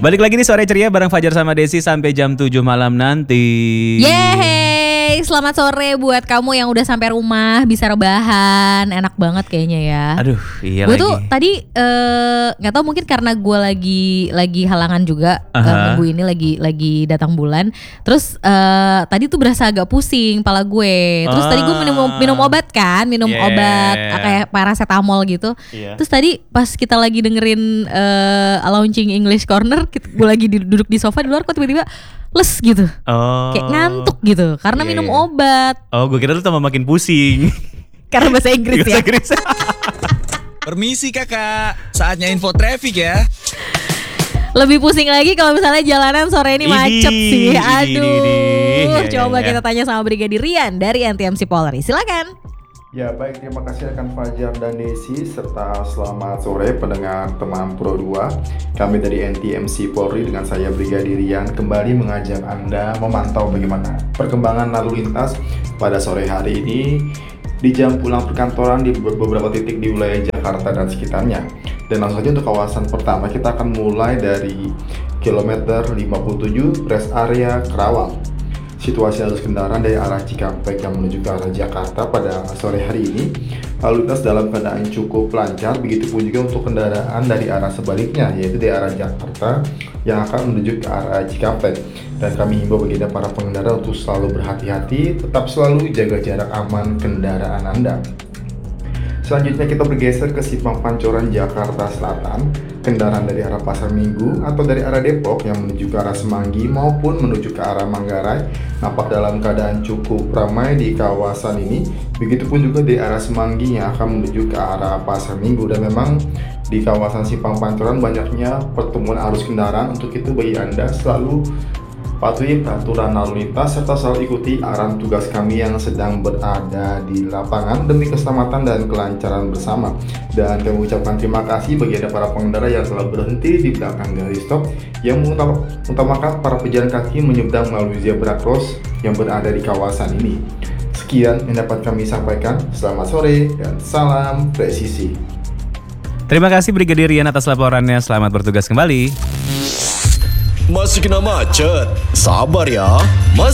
Balik lagi nih sore ceria bareng Fajar sama Desi sampai jam 7 malam nanti. Yeay, selamat sore buat kamu yang udah sampai rumah, bisa rebahan, enak banget kayaknya ya. Aduh, iya Gue lagi. tuh tadi nggak tahu mungkin karena gue lagi halangan juga minggu ini lagi datang bulan. Terus tadi tuh berasa agak pusing pala gue. Terus tadi gue minum obat kan, obat kayak paracetamol gitu. Terus tadi pas kita lagi dengerin launching English Corner, gue lagi duduk di sofa di luar kok tiba-tiba les gitu. Kayak ngantuk gitu karena minum obat. Oh, gue kira tuh tambah makin pusing. Karena bahasa Inggris ya. Permisi kakak, saatnya info traffic ya. Lebih pusing lagi kalau misalnya jalanan sore ini macet sih. Aduh, coba kita tanya sama Brigadir Rian dari NTMC Polri. Silakan. Ya baik, terima kasih rekan Fajar dan Desi serta selamat sore pendengar teman Pro 2. Kami dari NTMC Polri dengan saya Brigadir Rian kembali mengajak Anda memantau bagaimana perkembangan lalu lintas pada sore hari ini di jam pulang perkantoran di beberapa titik di wilayah Jakarta dan sekitarnya. Dan langsung saja untuk kawasan pertama kita akan mulai dari kilometer 57 rest area Kerawang. Situasi arus kendaraan dari arah Cikampek yang menuju ke arah Jakarta pada sore hari ini lalu lintas dalam keadaan cukup lancar, begitu pun juga untuk kendaraan dari arah sebaliknya yaitu dari arah Jakarta yang akan menuju ke arah Cikampek. Dan kami himbau bagi para pengendara untuk selalu berhati-hati, tetap selalu jaga jarak aman kendaraan Anda. Selanjutnya kita bergeser ke Simpang Pancoran Jakarta Selatan. Kendaraan dari arah Pasar Minggu atau dari arah Depok yang menuju ke arah Semanggi maupun menuju ke arah Manggarai nampak dalam keadaan cukup ramai di kawasan ini. Begitupun juga di arah Semanggi yang akan menuju ke arah Pasar Minggu. Dan memang di kawasan Simpang Pancoran banyaknya pertemuan arus kendaraan. Untuk itu bagi Anda selalu patuhi peraturan lalu lintas serta selalu ikuti arahan tugas kami yang sedang berada di lapangan demi keselamatan dan kelancaran bersama. Dan kami ucapkan terima kasih bagi Anda para pengendara yang telah berhenti di belakang garis stop yang mengutamakan para pejalan kaki menyeberang melalui zebra cross yang berada di kawasan ini. Sekian yang dapat kami sampaikan. Selamat sore dan salam presisi. Terima kasih Brigadir Rian atas laporannya. Selamat bertugas kembali. Masih kena macet? Sabar ya, masih